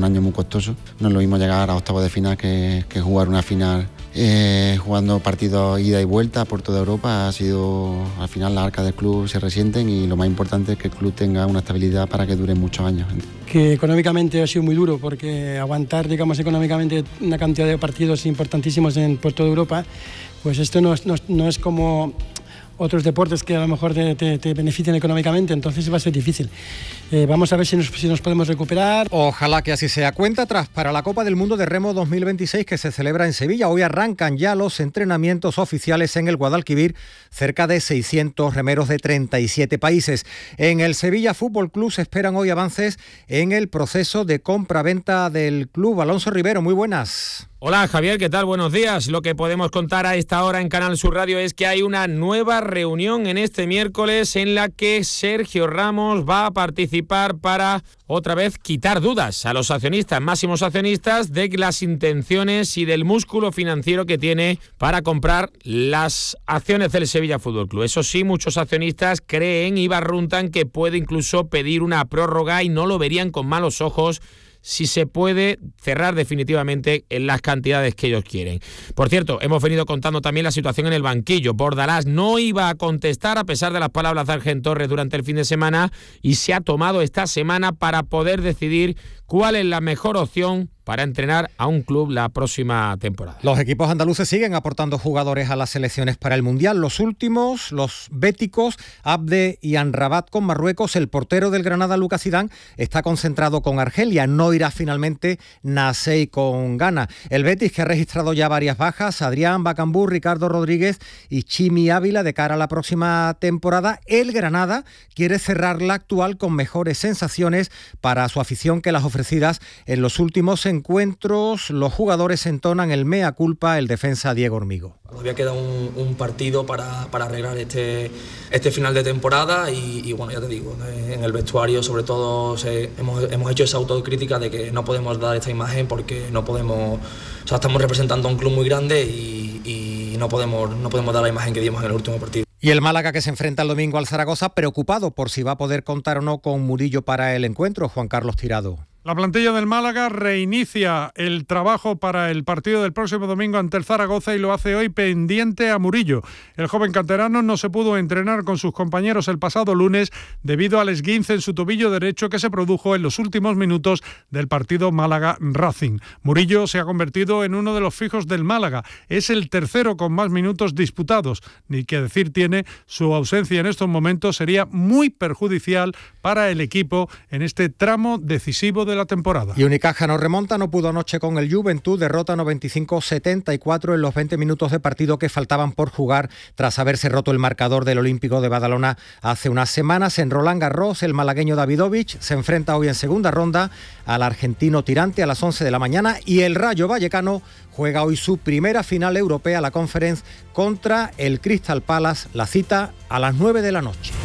un año muy costoso. No es lo mismo llegar a octavos de final que jugar una final jugando partidos ida y vuelta por toda Europa. Al final las arcas del club se resienten y lo más importante es que el club tenga una estabilidad para que dure muchos años. Que económicamente ha sido muy duro, porque aguantar, digamos, económicamente una cantidad de partidos importantísimos por toda Europa, pues esto no es como otros deportes que a lo mejor te benefician económicamente, entonces va a ser difícil. Vamos a ver si nos podemos recuperar. Ojalá que así sea. Cuenta atrás para la Copa del Mundo de Remo 2026 que se celebra en Sevilla. Hoy arrancan ya los entrenamientos oficiales en el Guadalquivir, cerca de 600 remeros de 37 países. En el Sevilla Fútbol Club se esperan hoy avances en el proceso de compra-venta del club. Alonso Rivero, muy buenas. Hola Javier, ¿qué tal? Buenos días. Lo que podemos contar a esta hora en Canal Sur Radio es que hay una nueva reunión en este miércoles en la que Sergio Ramos va a participar para otra vez quitar dudas a los accionistas, máximos accionistas, de las intenciones y del músculo financiero que tiene para comprar las acciones del Sevilla Fútbol Club. Eso sí, muchos accionistas creen y barruntan que puede incluso pedir una prórroga y no lo verían con malos ojos si se puede cerrar definitivamente en las cantidades que ellos quieren. Por cierto, hemos venido contando también la situación en el banquillo. Bordalás no iba a contestar a pesar de las palabras de Argent Torres durante el fin de semana y se ha tomado esta semana para poder decidir cuál es la mejor opción para entrenar a un club la próxima temporada. Los equipos andaluces siguen aportando jugadores a las selecciones para el Mundial. Los últimos, los béticos, Abde y Amrabat con Marruecos. El portero del Granada, Lucas Zidane, está concentrado con Argelia. No irá finalmente Nasei con Ghana. El Betis, que ha registrado ya varias bajas, Adrián Bacambú, Ricardo Rodríguez y Chimi Ávila de cara a la próxima temporada. El Granada quiere cerrar la actual con mejores sensaciones para su afición que las ofrecidas en los últimos encuentros. Los jugadores entonan el mea culpa, el defensa Diego Hormigo. Todavía queda un partido para arreglar este final de temporada y bueno, ya te digo, en el vestuario sobre todo hemos hecho esa autocrítica de que no podemos dar esta imagen porque no podemos, o sea, estamos representando a un club muy grande y no podemos dar la imagen que dimos en el último partido. Y el Málaga, que se enfrenta el domingo al Zaragoza, preocupado por si va a poder contar o no con Murillo para el encuentro. Juan Carlos Tirado. La plantilla del Málaga reinicia el trabajo para el partido del próximo domingo ante el Zaragoza y lo hace hoy pendiente a Murillo. El joven canterano no se pudo entrenar con sus compañeros el pasado lunes debido al esguince en su tobillo derecho que se produjo en los últimos minutos del partido Málaga-Racing. Murillo se ha convertido en uno de los fijos del Málaga. Es el tercero con más minutos disputados. Ni que decir tiene, su ausencia en estos momentos sería muy perjudicial para el equipo en este tramo decisivo de la temporada. Y Unicaja no remonta, no pudo anoche con el Juventud, derrota 95-74 en los 20 minutos de partido que faltaban por jugar tras haberse roto el marcador del Olímpico de Badalona hace unas semanas. En Roland Garros, el malagueño Davidovich se enfrenta hoy en segunda ronda al argentino Tirante a las 11 de la mañana y el Rayo Vallecano juega hoy su primera final europea, la Conference, contra el Crystal Palace, la cita a las 9 de la noche.